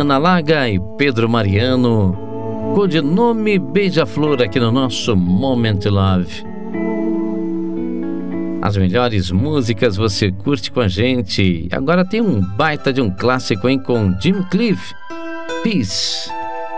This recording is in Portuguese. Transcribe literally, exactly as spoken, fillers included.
Ana Laga e Pedro Mariano, codinome Beija-Flor, aqui no nosso Moment Love. As melhores músicas você curte com a gente. Agora tem um baita de um clássico, hein, com Jim Cliff, Peace.